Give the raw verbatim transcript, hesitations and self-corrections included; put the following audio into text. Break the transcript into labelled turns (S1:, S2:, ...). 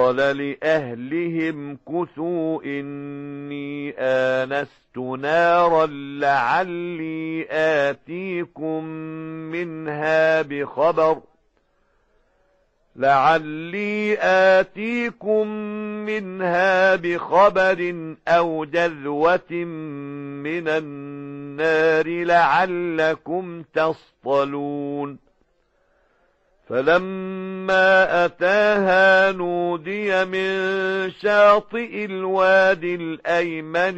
S1: قال لأهلهم كثوا إني آنست نارا لعلي آتيكم منها بخبر لعلي آتيكم منها بخبر أو جذوة من النار لعلكم تصطلون فلما أتاها نودي من شاطئ الوادي الأيمن